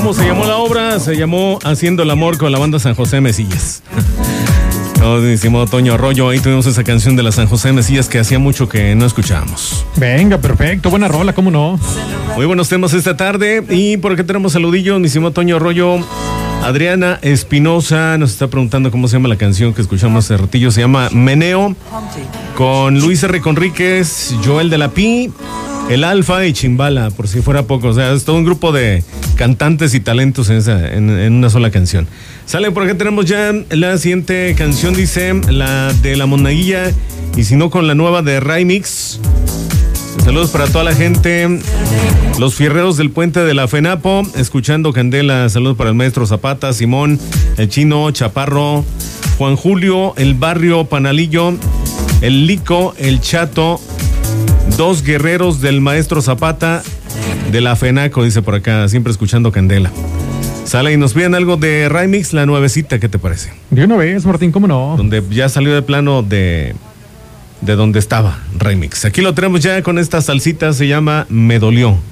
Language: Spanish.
¿Cómo se llamó la obra? Se llamó Haciendo el amor con la banda San José Mesillas. Hicimos Toño Arroyo, ahí tuvimos esa canción de la San José Mesillas que hacía mucho que no escuchábamos. Venga, perfecto, buena rola, ¿cómo no? Muy buenos temas esta tarde y por acá tenemos saludillos, mi estimado Toño Arroyo. Adriana Espinosa nos está preguntando cómo se llama la canción que escuchamos hace ratillo. Se llama Meneo, con Luis R. Conríquez, Joel de la Pi, El Alfa y Chimbala, por si fuera poco. O sea, es todo un grupo de cantantes y talentos en una sola canción. Sale, por acá tenemos ya la siguiente canción, dice, la de La Monaguilla, y si no con la nueva de Remix. Saludos para toda la gente, los fierreros del puente de la FENAPO, escuchando Candela. Saludos para el maestro Zapata, Simón, el Chino, Chaparro, Juan Julio, el barrio Panalillo, el Lico, el Chato, dos guerreros del maestro Zapata de la FENACO, dice por acá, siempre escuchando Candela. Sale y nos piden algo de Remix, la nuevecita, ¿qué te parece? De una vez, Martín, ¿cómo no? Donde ya salió de plano de donde estaba Remix. Aquí lo tenemos ya con esta salsita, se llama Me Dolió.